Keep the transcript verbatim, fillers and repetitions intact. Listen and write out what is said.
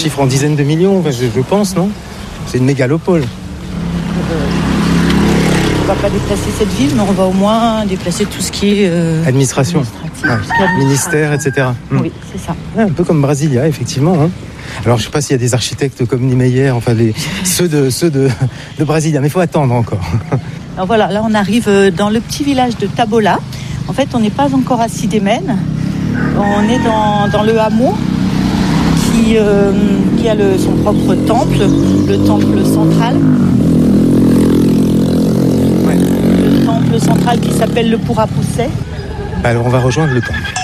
Chiffre en dizaines de millions, je, je pense, non ? C'est une mégalopole. On ne va pas déplacer cette ville, mais on va au moins déplacer tout ce qui est... Euh, administration, ah, ministère, et cetera. Oui, c'est ça. Ouais, un peu comme Brasilia, effectivement. Hein. Alors, je ne sais pas s'il y a des architectes comme Niemeyer, enfin les, ceux, de, ceux de, de Brasilia, mais il faut attendre encore. Alors voilà, là on arrive dans le petit village de Tabola. En fait, on n'est pas encore à Sidémen. On est dans, dans le hameau qui, euh, qui a le, son propre temple, le temple central. Ouais. Le temple central qui s'appelle le Pura Poussé. Alors, on va rejoindre le temple.